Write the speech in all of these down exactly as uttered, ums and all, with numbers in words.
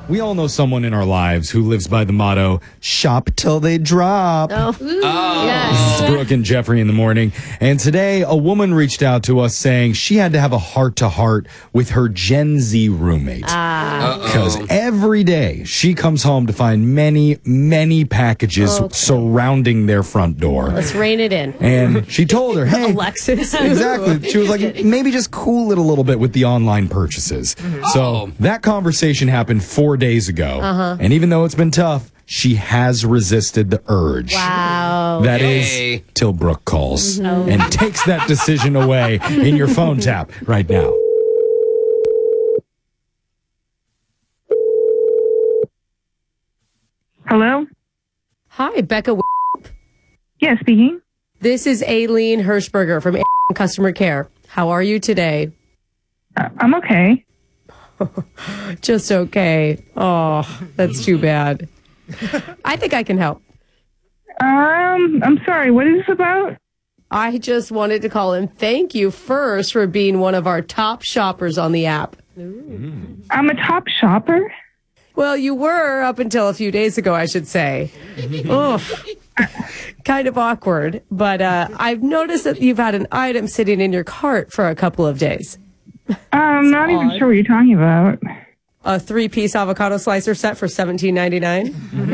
We all know someone in our lives who lives by the motto, shop till they drop. Oh, Oh. yes. It's Brooke and Jeffrey in the morning. And today, a woman reached out to us saying she had to have a heart-to-heart with her Gen Z roommate. Because every day she comes home to find many, many packages Okay. surrounding their front door. Let's rein it in. And she told her, hey, Alexis. exactly. She was like, maybe just cool it a little bit with the online purchases. So Oh. that conversation happened four days ago. Uh-huh. And even though it's been tough, she has resisted the urge. Wow. That is Yay. till Brooke calls Mm-hmm. and takes that decision away in your phone tap right now. Hello? Hi, Becca. Yeah, speaking. This is Aileen Hirschberger from Customer Care. How are you today? Uh, I'm okay. Just okay. Oh, that's too bad. I think I can help. Um, I'm sorry. What is this about? I just wanted to call and thank you first for being one of our top shoppers on the app. I'm a top shopper. Well, you were up until a few days ago, I should say. Oh, kind of awkward. But uh, I've noticed that you've had an item sitting in your cart for a couple of days. I'm not even odd. sure what you're talking about. A three-piece avocado slicer set for seventeen ninety-nine.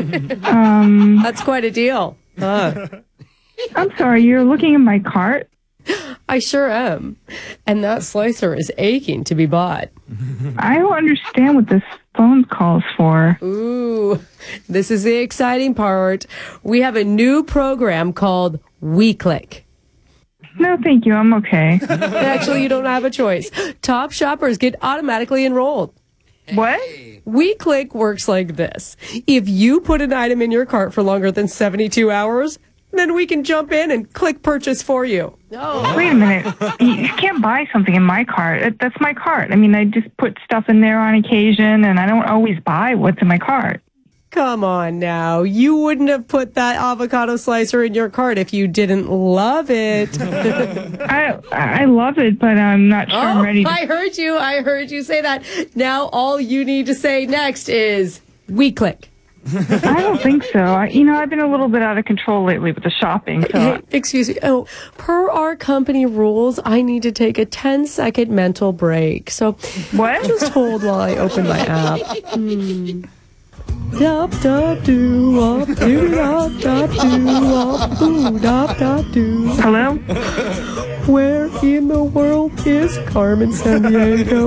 Um, That's quite a deal. Uh, I'm sorry. You're looking in my cart? I sure am. And that slicer is aching to be bought. I don't understand what this phone call's for. Ooh, this is the exciting part. We have a new program called WeClick. No, thank you. I'm okay. Actually, you don't have a choice. Top shoppers get automatically enrolled. What? WeClick works like this. If you put an item in your cart for longer than seventy-two hours, then we can jump in and click purchase for you. Oh. Wait a minute. You you can't buy something in my cart. That- That's my cart. I mean, I just put stuff in there on occasion, and I don't always buy what's in my cart. Come on now. You wouldn't have put that avocado slicer in your cart if you didn't love it. I I love it, but I'm not sure I'm ready to... I heard you. I heard you say that. Now all you need to say next is WeClick. I don't think so. I, you know, I've been a little bit out of control lately with the shopping, so... Hey, excuse me. Oh, per our company rules, I need to take a ten second mental break. So What? just hold while I open my app. Hmm. Dop dop doo wop doo dop dop doo wop doo dop dop doo. Hello? Where in the world is Carmen Sandiego?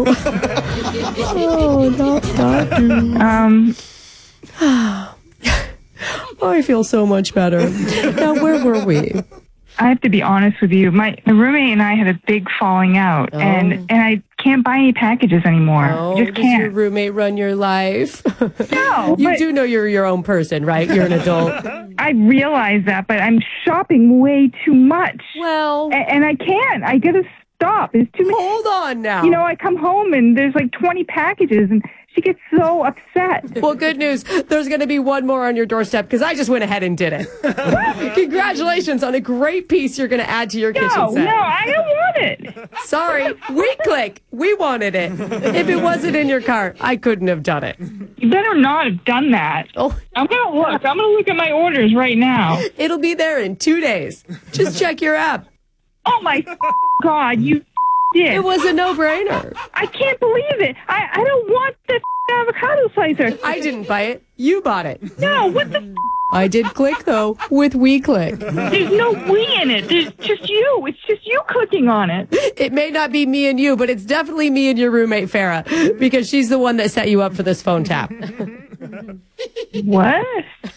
Oh, dop dop doo. Um, I feel so much better. Now, where were we? I have to be honest with you. My the roommate and I had a big falling out, Oh. and and I can't buy any packages anymore. Oh, I just does your can't. roommate run your life? No, You but do know you're your own person, right? You're an adult. I realize that, but I'm shopping way too much, Well, A- and I can't. I gotta stop. It's too many. hold on now. You know, I come home and there's like twenty packages, and she gets so upset. Well, good news. There's going to be one more on your doorstep because I just went ahead and did it. Congratulations on a great piece you're going to add to your kitchen No, set. no, I don't want it. Sorry, we click. We wanted it. If it wasn't in your cart, I couldn't have done it. You better not have done that. Oh, I'm gonna look. I'm gonna look at my orders right now. it'll be there in two days. Just check your app. Oh my God, you did. It was a no-brainer. I can't believe it. I, I don't want the avocado slicer. I didn't buy it. You bought it. No, what the? I did click, though, with WeClick. There's no we in it. There's just you. It's just you clicking on it. It may not be me and you, but it's definitely me and your roommate, Farah, because she's the one that set you up for this phone tap. What?